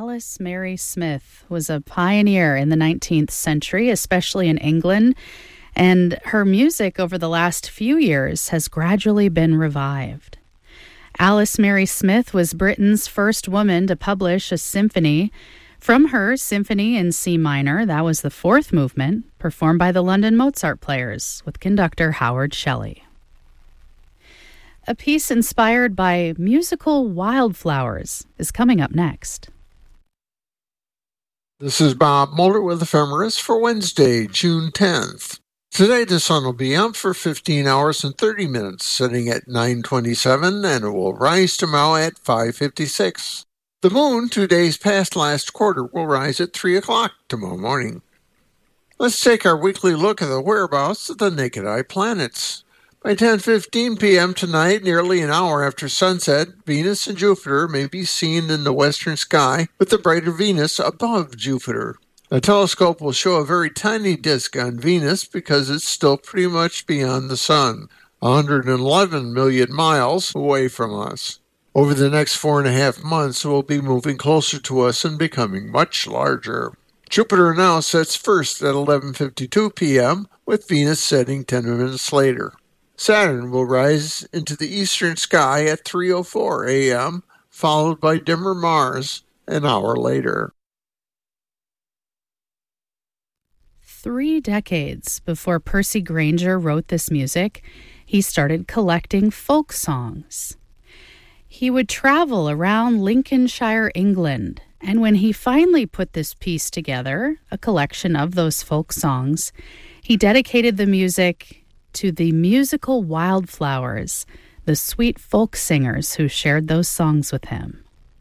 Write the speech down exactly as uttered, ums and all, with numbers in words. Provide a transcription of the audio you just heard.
Alice Mary Smith was a pioneer in the nineteenth century, especially in England, and her music over the last few years has gradually been revived. Alice Mary Smith was Britain's first woman to publish a symphony. From her Symphony in C minor, that was the fourth movement, performed by the London Mozart Players with conductor Howard Shelley. A piece inspired by musical wildflowers is coming up next. This is Bob Mulder with Ephemeris for Wednesday, June tenth. Today the sun will be up for fifteen hours and thirty minutes, setting at nine twenty-seven, and it will rise tomorrow at five fifty-six. The moon, two days past last quarter, will rise at three o'clock tomorrow morning. Let's take our weekly look at the whereabouts of the naked eye planets. By ten fifteen p.m. tonight, nearly an hour after sunset, Venus and Jupiter may be seen in the western sky with the brighter Venus above Jupiter. The telescope will show a very tiny disk on Venus because it's still pretty much beyond the sun, one hundred eleven million miles away from us. Over the next four and a half months, it will be moving closer to us and becoming much larger. Jupiter now sets first at eleven fifty-two p.m., with Venus setting ten minutes later. Saturn will rise into the eastern sky at three oh four a.m., followed by dimmer Mars an hour later. Three decades before Percy Grainger wrote this music, he started collecting folk songs. He would travel around Lincolnshire, England, and when he finally put this piece together, a collection of those folk songs, he dedicated the music to the musical wildflowers, the sweet folk singers who shared those songs with him.